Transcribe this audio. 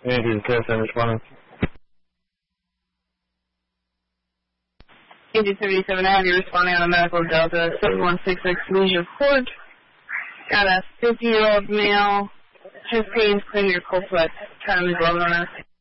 Community Care Center responding. Agent 77, I have you responding on a medical Delta 7166 Leisure Court. Got a 50-year-old male, chest pains, clear your cold sweat. Time is well on us.